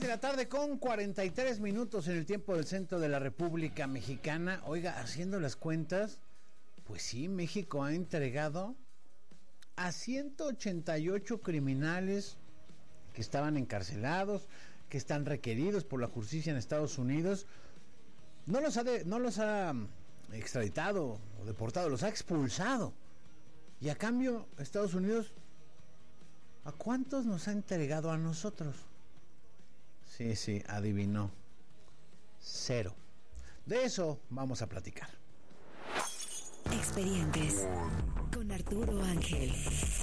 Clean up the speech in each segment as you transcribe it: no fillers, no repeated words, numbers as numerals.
de la tarde con 43 minutos en el tiempo del centro de la República Mexicana. Oiga, haciendo las cuentas, pues sí, México ha entregado a 188 criminales que estaban encarcelados, que están requeridos por la justicia en Estados Unidos. No los ha extraditado o deportado, los ha expulsado. Y a cambio, Estados Unidos, ¿a cuántos nos ha entregado a nosotros? Sí, adivinó. 0. De eso vamos a platicar. Expedientes con Arturo Ángel.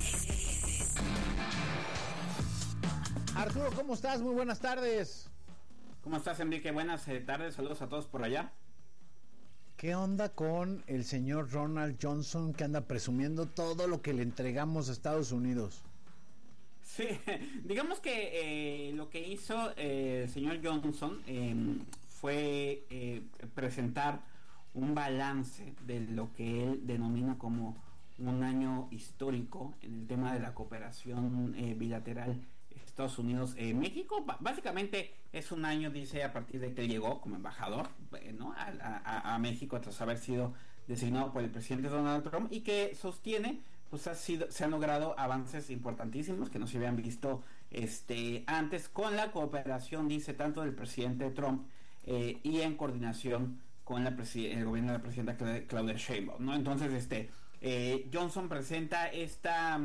Arturo, ¿cómo estás? Muy buenas tardes. ¿Cómo estás, Enrique? Buenas tardes, saludos a todos por allá. ¿Qué onda con el señor Ronald Johnson, que anda presumiendo todo lo que le entregamos a Estados Unidos? Sí, digamos que lo que hizo el señor Johnson fue presentar un balance de lo que él denomina como un año histórico en el tema de la cooperación bilateral Estados Unidos-México. Básicamente es un año, dice, a partir de que llegó como embajador, ¿no?, a México tras haber sido designado por el presidente Donald Trump, y que sostiene, pues se han logrado avances importantísimos que no se habían visto antes con la cooperación, dice, tanto del presidente Trump y en coordinación con el gobierno de la presidenta Claudia Sheinbaum, ¿no? Entonces Johnson presenta es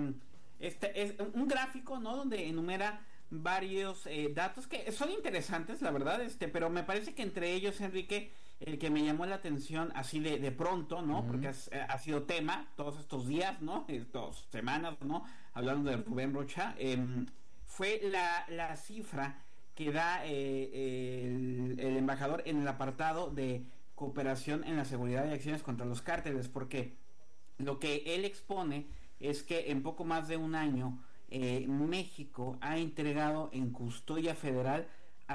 un gráfico, ¿no?, donde enumera varios datos que son interesantes, la verdad, pero me parece que entre ellos, Enrique, el que me llamó la atención así de pronto, ¿no? Porque ha sido tema todos estos días, ¿no?, estas semanas, ¿no?, hablando de Rubén Rocha, fue la cifra que da el embajador en el apartado de cooperación en la seguridad y acciones contra los cárteles, porque lo que él expone es que en poco más de un año México ha entregado en custodia federal a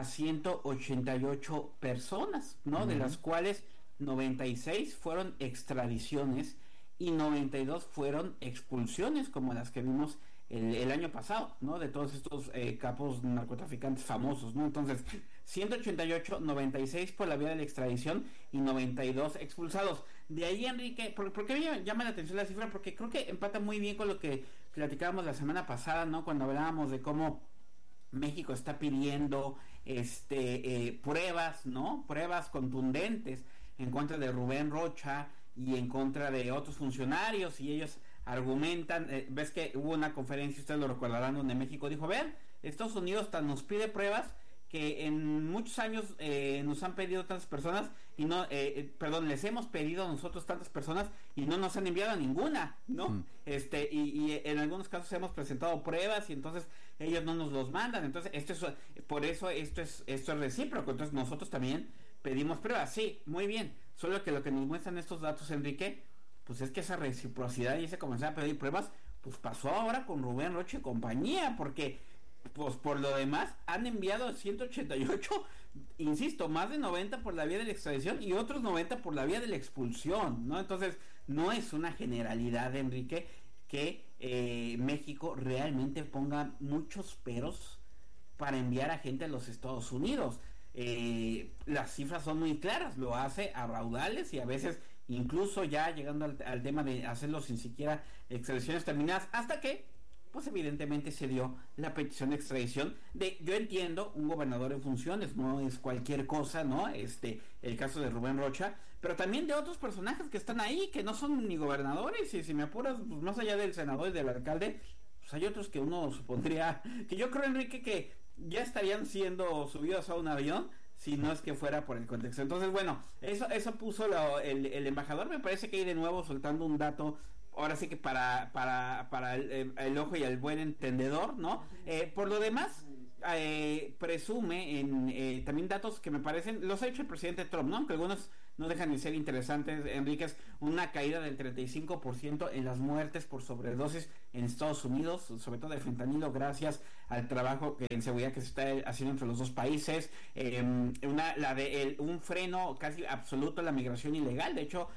188 personas, ¿no? De las cuales 96 fueron extradiciones y 92 fueron expulsiones, como las que vimos el año pasado, ¿no?, de todos estos capos narcotraficantes famosos, ¿no? Entonces, 188, 96 por la vía de la extradición y 92 expulsados. De ahí, Enrique, ¿por qué me llama la atención la cifra? Porque creo que empata muy bien con lo que platicábamos la semana pasada, ¿no?, cuando hablábamos de cómo México está pidiendo pruebas, ¿no?, pruebas contundentes en contra de Rubén Rocha y en contra de otros funcionarios, y ellos argumentan, ves que hubo una conferencia, ustedes lo recordarán, donde México dijo, vean, Estados Unidos nos pide pruebas que en muchos años nos han pedido tantas personas y no, les hemos pedido a nosotros tantas personas y no nos han enviado a ninguna, ¿no? Y en algunos casos hemos presentado pruebas y entonces ellos no nos los mandan. Entonces por eso esto es recíproco. Entonces nosotros también pedimos pruebas. Sí, muy bien. Solo que lo que nos muestran estos datos, Enrique, pues es que esa reciprocidad y ese comenzar a pedir pruebas, pues pasó ahora con Rubén Rocha y compañía, porque pues por lo demás han enviado 188, insisto, más de 90 por la vía de la extradición y otros 90 por la vía de la expulsión, ¿no? Entonces no es una generalidad, Enrique, que México realmente ponga muchos peros para enviar a gente a los Estados Unidos. Las cifras son muy claras, lo hace a raudales y a veces incluso ya llegando al tema de hacerlo sin siquiera extradiciones terminadas, hasta que pues evidentemente se dio la petición de extradición yo entiendo, un gobernador en funciones, no es cualquier cosa, ¿no? El caso de Rubén Rocha, pero también de otros personajes que están ahí, que no son ni gobernadores, y si me apuras, pues más allá del senador y del alcalde, pues hay otros que uno supondría, que yo creo, Enrique, que ya estarían siendo subidos a un avión, si no es que fuera por el contexto. Entonces, bueno, eso puso el embajador, me parece que ahí de nuevo soltando un dato, ahora sí que para el ojo y el buen entendedor, ¿no? Por lo demás, presume también datos que me parecen, los ha hecho el presidente Trump, ¿no?, aunque algunos no dejan de ser interesantes, Enrique, es una caída del 35% en las muertes por sobredosis en Estados Unidos, sobre todo de fentanilo, gracias al trabajo en seguridad que se está haciendo entre los dos países, un freno casi absoluto a la migración ilegal. De hecho,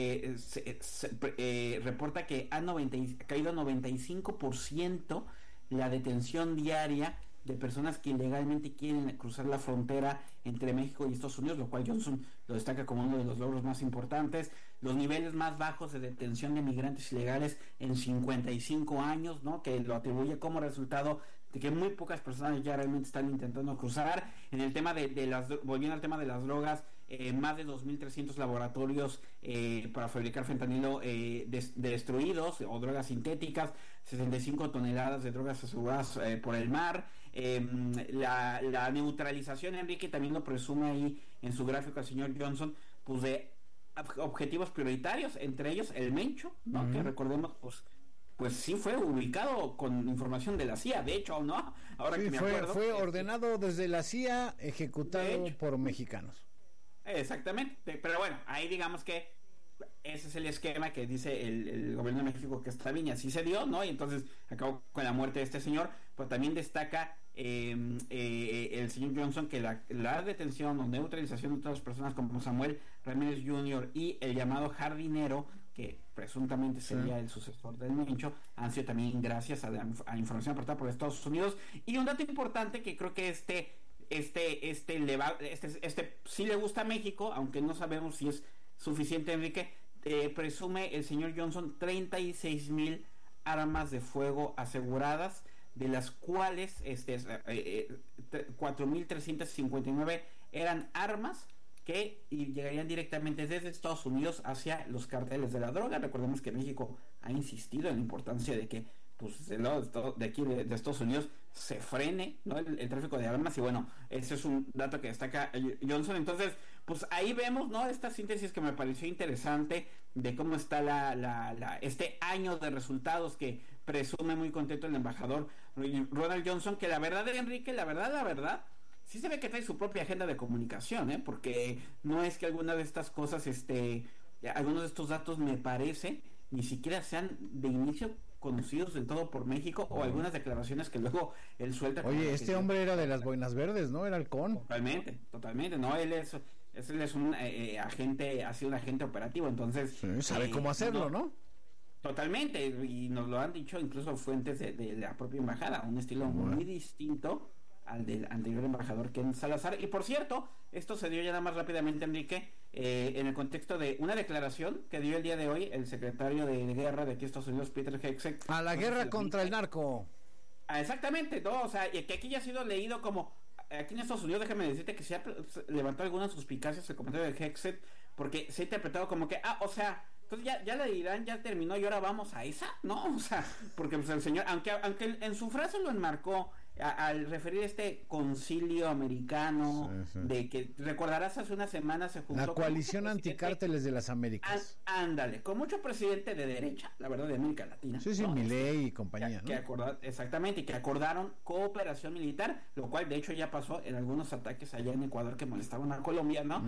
reporta que ha caído 95% la detención diaria de personas que ilegalmente quieren cruzar la frontera entre México y Estados Unidos, lo cual Johnson lo destaca como uno de los logros más importantes. Los niveles más bajos de detención de migrantes ilegales en 55 años, ¿no? Que lo atribuye como resultado de que muy pocas personas ya realmente están intentando cruzar. En el tema volviendo al tema de las drogas, más de 2.300 laboratorios para fabricar fentanilo destruidos, o drogas sintéticas, 65 toneladas de drogas aseguradas por el mar. La neutralización, Enrique también lo presume ahí en su gráfico el señor Johnson, pues de objetivos prioritarios, entre ellos el Mencho, ¿no? Que recordemos, pues sí fue ubicado con información de la CIA, de hecho, ¿no? Ahora sí, que me acuerdo. Fue ordenado desde la CIA, ejecutado por mexicanos. Exactamente, pero bueno, ahí digamos que ese es el esquema que dice el gobierno de México que está bien y así se dio, ¿no? Y entonces acabó con la muerte de este señor, pero también destaca el señor Johnson que la detención o neutralización de otras personas como Samuel Ramírez Jr. y el llamado jardinero, que presuntamente sería el sucesor del Mencho, han sido también gracias a información aportada por Estados Unidos. Y un dato importante que creo que sí le gusta a México, aunque no sabemos si es suficiente, Enrique. Presume el señor Johnson 36,000 armas de fuego aseguradas, de las cuales 4,359 eran armas que llegarían directamente desde Estados Unidos hacia los carteles de la droga. Recordemos que México ha insistido en la importancia de que pues del lado de aquí de Estados Unidos se frene, ¿no? el tráfico de armas, y bueno, ese es un dato que destaca Johnson. Entonces, pues ahí vemos, ¿no? Esta síntesis que me pareció interesante de cómo está este año de resultados que presume muy contento el embajador Ronald Johnson, que la verdad, Enrique, la verdad, sí se ve que trae su propia agenda de comunicación, porque no es que alguna de estas cosas, algunos de estos datos me parece, ni siquiera sean de inicio conocidos del todo por México, o algunas declaraciones que luego él suelta. Oye, este hombre era de las Boinas Verdes, ¿no? Era halcón. Totalmente, no, él es un agente, ha sido un agente operativo, entonces sí, sabe cómo hacerlo, ¿no? Totalmente, y nos lo han dicho incluso fuentes de la propia embajada, un estilo muy distinto al del anterior embajador Ken Salazar. Y por cierto, esto se dio ya nada más rápidamente, Enrique, en el contexto de una declaración que dio el día de hoy el secretario de guerra de aquí Estados Unidos, Peter Hegseth, a la guerra contra el narco. Exactamente, ¿no? O sea, y que aquí ya ha sido leído como, aquí en Estados Unidos, déjame decirte que se ha levantado algunas suspicacias el comentario de Hegseth, porque se ha interpretado como que, o sea, entonces ya la de Irán ya terminó y ahora vamos a esa, ¿no? O sea, porque pues el señor, aunque en su frase lo enmarcó al referir este concilio americano, de que recordarás hace unas semanas se juntó la coalición anticárteles de las Américas. Ándale, con mucho presidente de derecha, la verdad, de América Latina. Sí, ¿no? Milei y compañía, ¿no? Exactamente, y que acordaron cooperación militar, lo cual de hecho ya pasó en algunos ataques allá en Ecuador que molestaban a Colombia, ¿no?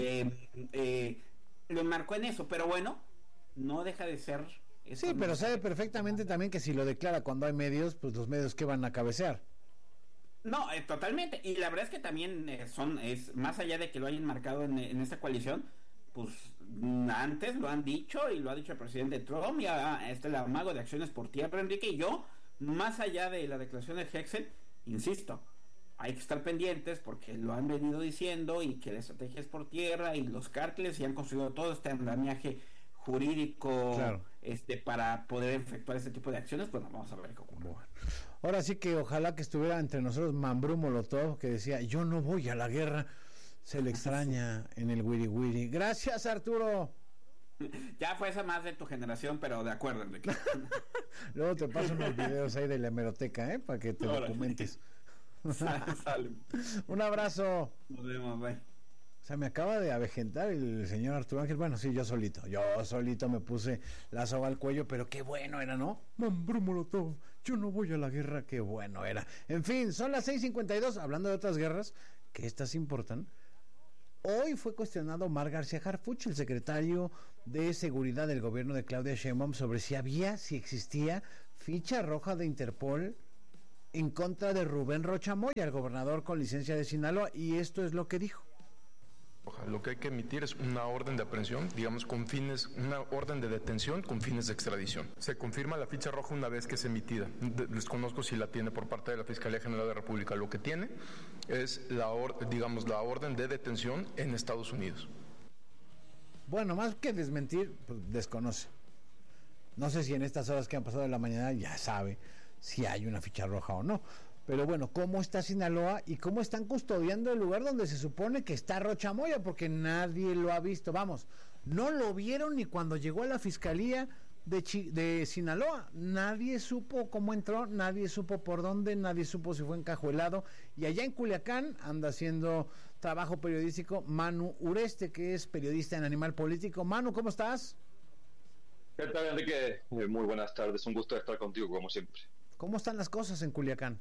Lo enmarcó en eso, pero bueno, no deja de ser. Sí, pero sabe perfectamente también que si lo declara cuando hay medios, pues los medios, ¿qué van a cabecear? No, totalmente. Y la verdad es que también es más allá de que lo hayan marcado en esta coalición, pues antes lo han dicho y lo ha dicho el presidente Trump, y el amago de acciones por tierra, Enrique, y yo, más allá de la declaración de Hegseth, insisto, hay que estar pendientes porque lo han venido diciendo, y que la estrategia es por tierra y los cárteles, y han construido todo este andamiaje jurídico, claro, para poder efectuar este tipo de acciones. Pues vamos a ver qué ocurre. Bueno. Ahora sí que ojalá que estuviera entre nosotros Mambrú Molotov, que decía, yo no voy a la guerra. Se le extraña en el wiri wiri. Gracias, Arturo. Ya fue esa más de tu generación, pero de acuerdo, Enrique. Luego te paso unos videos ahí de la hemeroteca, para que te documentes. Sale. Un abrazo. Nos vemos, bye. O sea, me acaba de avejentar el señor Arturo Ángel. Bueno, sí, yo solito me puse la soga al cuello, pero qué bueno era, ¿no? Mambrú Molotov, yo no voy a la guerra, qué bueno era. En fin, son las 6:52, hablando de otras guerras, que estas importan. Hoy fue cuestionado Omar García Harfuch, el secretario de Seguridad del gobierno de Claudia Sheinbaum, sobre si existía ficha roja de Interpol en contra de Rubén Rocha Moya, el gobernador con licencia de Sinaloa, y esto es lo que dijo. Lo que hay que emitir es una orden de aprehensión, digamos, una orden de detención con fines de extradición. Se confirma la ficha roja una vez que es emitida. Desconozco si la tiene por parte de la Fiscalía General de la República. Lo que tiene es la orden de detención en Estados Unidos. Bueno, más que desmentir, pues desconoce. No sé si en estas horas que han pasado de la mañana ya sabe si hay una ficha roja o no. Pero bueno, ¿cómo está Sinaloa y cómo están custodiando el lugar donde se supone que está Rocha Moya? Porque nadie lo ha visto. Vamos, no lo vieron ni cuando llegó a la Fiscalía de Sinaloa. Nadie supo cómo entró, nadie supo por dónde, nadie supo si fue encajuelado. Y allá en Culiacán anda haciendo trabajo periodístico Manu Ureste, que es periodista en Animal Político. Manu, ¿cómo estás? ¿Qué tal, Enrique? Muy buenas tardes, un gusto estar contigo como siempre. ¿Cómo están las cosas en Culiacán?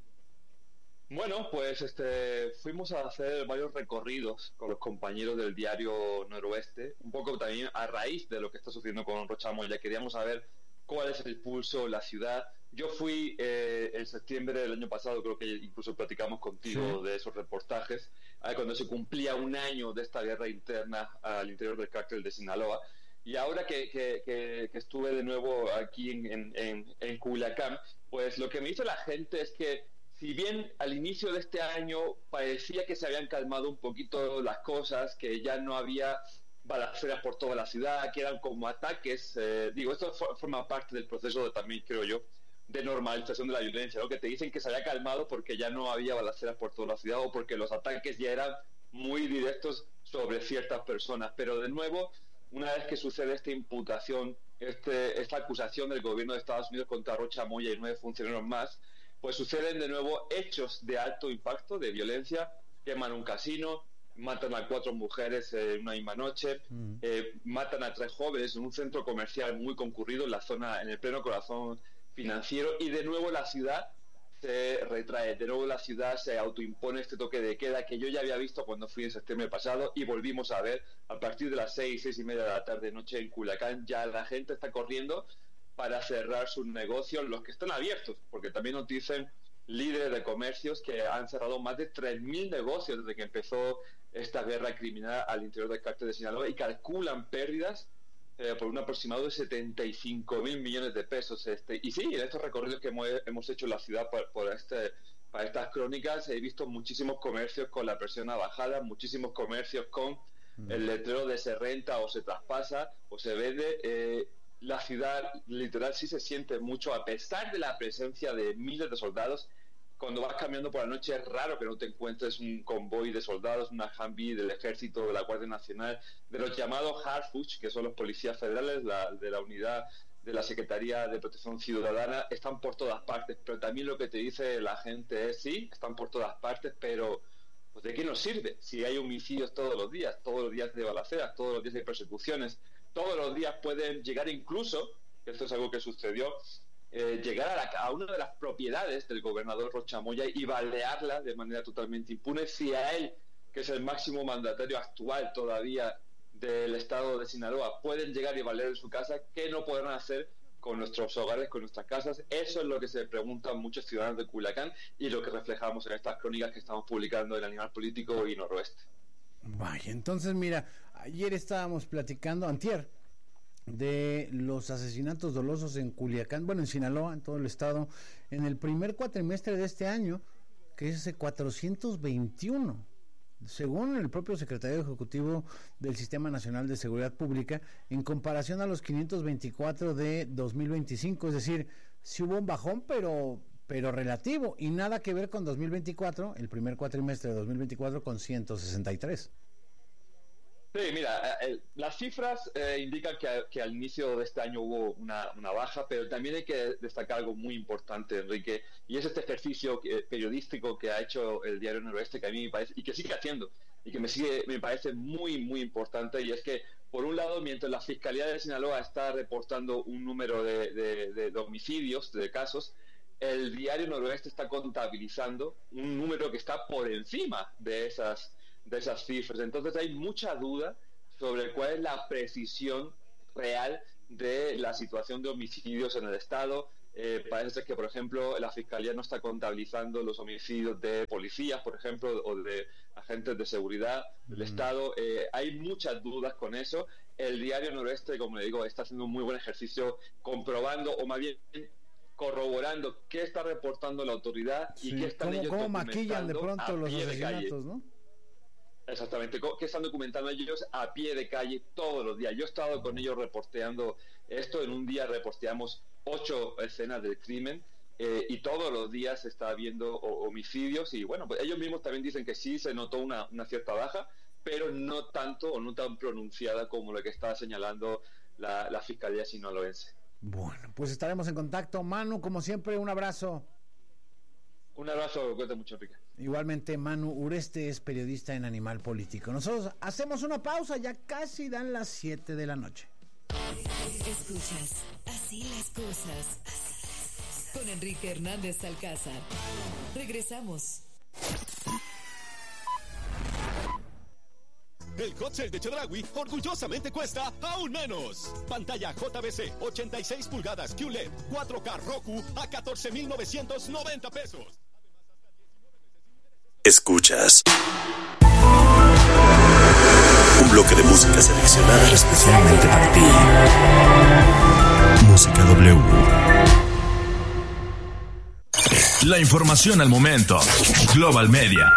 Bueno, pues fuimos a hacer varios recorridos con los compañeros del diario Noroeste, un poco también a raíz de lo que está sucediendo con Rocha Moya. Queríamos saber cuál es el pulso en la ciudad. Yo fui en septiembre del año pasado, creo que incluso platicamos contigo de esos reportajes, cuando se cumplía un año de esta guerra interna al interior del cártel de Sinaloa. Y ahora que estuve de nuevo aquí en Culiacán, pues lo que me dice la gente es que si bien al inicio de este año parecía que se habían calmado un poquito las cosas, que ya no había balaceras por toda la ciudad, que eran como ataques, esto forma parte del proceso también, creo yo, de normalización de la violencia, ¿no? Que te dicen que se había calmado porque ya no había balaceras por toda la ciudad o porque los ataques ya eran muy directos sobre ciertas personas. Pero de nuevo, una vez que sucede esta imputación, esta acusación del gobierno de Estados Unidos contra Rocha Moya y 9 funcionarios más, pues suceden de nuevo hechos de alto impacto, de violencia. Queman un casino, matan a 4 mujeres en una misma noche, matan a 3 jóvenes en un centro comercial muy concurrido en el pleno corazón financiero, y de nuevo la ciudad se retrae, de nuevo la ciudad se autoimpone este toque de queda que yo ya había visto cuando fui en septiembre pasado y volvimos a ver a partir de las 6 y media de la tarde noche en Culiacán. Ya la gente está corriendo para cerrar sus negocios, los que están abiertos, porque también nos dicen líderes de comercios que han cerrado más de 3.000 negocios desde que empezó esta guerra criminal al interior del cártel de Sinaloa, y calculan pérdidas por un aproximado de 75.000 millones de pesos. Y sí, en estos recorridos que hemos hecho en la ciudad para estas crónicas, he visto muchísimos comercios con la presión a bajada, muchísimos comercios con el letrero de se renta o se traspasa o se vende. La ciudad literal sí se siente mucho, a pesar de la presencia de miles de soldados. Cuando vas caminando por la noche es raro que no te encuentres un convoy de soldados, una Humvee del Ejército, de la Guardia Nacional, de los llamados Harfuch, que son los policías federales, de la unidad de la Secretaría de Protección Ciudadana. Están por todas partes, pero también lo que te dice la gente es, sí, están por todas partes, pero pues ¿de qué nos sirve si hay homicidios todos los días de balaceras, todos los días de persecuciones? Todos los días pueden llegar incluso, esto es algo que sucedió, llegar a una de las propiedades del gobernador Rocha Moya y balearla de manera totalmente impune. Si a él, que es el máximo mandatario actual todavía del estado de Sinaloa, pueden llegar y balear en su casa, ¿qué no podrán hacer con nuestros hogares, con nuestras casas? Eso es lo que se preguntan muchos ciudadanos de Culiacán y lo que reflejamos en estas crónicas que estamos publicando en Animal Político y Noroeste. Vaya, entonces mira, ayer estábamos platicando, antier, de los asesinatos dolosos en Culiacán, bueno, en Sinaloa, en todo el estado, en el primer cuatrimestre de este año, que es 421, según el propio secretario ejecutivo del Sistema Nacional de Seguridad Pública, en comparación a los 524 de 2025, es decir, sí hubo un bajón, pero relativo, y nada que ver con 2024, el primer cuatrimestre de 2024 con 163. Sí, mira, las cifras indican que al inicio de este año hubo una baja, pero también hay que destacar algo muy importante, Enrique, y es este ejercicio periodístico que ha hecho el Diario Noroeste, que a mí me parece, y que sigue haciendo, y que me parece muy, muy importante, y es que, por un lado, mientras la Fiscalía de Sinaloa está reportando un número de homicidios, de casos, el Diario Noroeste está contabilizando un número que está por encima de esas cifras. Entonces hay mucha duda sobre cuál es la precisión real de la situación de homicidios en el Estado. Parece ser que, por ejemplo, la Fiscalía no está contabilizando los homicidios de policías, por ejemplo, o de agentes de seguridad del Estado. Hay muchas dudas con eso. El Diario Noroeste, como le digo, está haciendo un muy buen ejercicio comprobando, o más bien corroborando, qué está reportando la autoridad y qué están ellos cómo maquillan de pronto los asesinatos, ¿no? Exactamente, que están documentando ellos a pie de calle todos los días. Yo he estado con ellos reporteando esto. En un día reporteamos 8 escenas del crimen, y todos los días se está viendo homicidios. Y bueno, pues ellos mismos también dicen que sí se notó una cierta baja, pero no tanto o no tan pronunciada como lo que está señalando la Fiscalía sinaloense. Bueno, pues estaremos en contacto. Manu, como siempre, un abrazo. Un abrazo, cuídate mucho, Enrique. Igualmente, Manu Ureste es periodista en Animal Político. Nosotros hacemos una pausa, ya casi dan las 7 de la noche. Escuchas Así las cosas con Enrique Hernández Alcázar. Regresamos. El hot sale de Chedraui orgullosamente cuesta aún menos. Pantalla JVC 86 pulgadas QLED 4K Roku a 14,990 pesos. Escuchas un bloque de música seleccionada especialmente para ti. Música W. La información al momento. Global Media.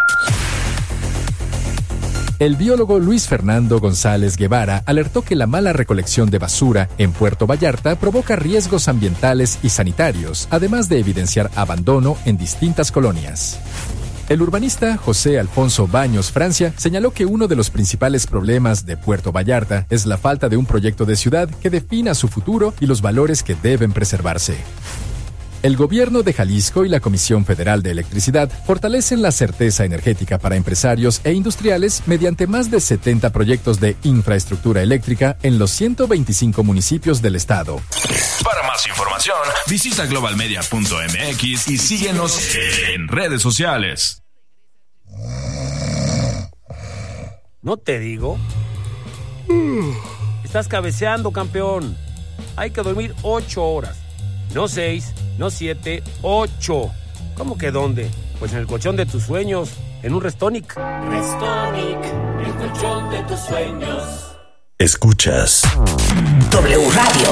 El biólogo Luis Fernando González Guevara alertó que la mala recolección de basura en Puerto Vallarta provoca riesgos ambientales y sanitarios, además de evidenciar abandono en distintas colonias. El urbanista José Alfonso Baños Francia señaló que uno de los principales problemas de Puerto Vallarta es la falta de un proyecto de ciudad que defina su futuro y los valores que deben preservarse. El gobierno de Jalisco y la Comisión Federal de Electricidad fortalecen la certeza energética para empresarios e industriales mediante más de 70 proyectos de infraestructura eléctrica en los 125 municipios del estado. Para más información, visita globalmedia.mx y síguenos en redes sociales. ¿No te digo? Estás cabeceando, campeón. Hay que dormir 8 horas. No 6, no 7, 8. ¿Cómo que dónde? Pues en el colchón de tus sueños, en un Restonic. Restonic, el colchón de tus sueños. Escuchas W Radio.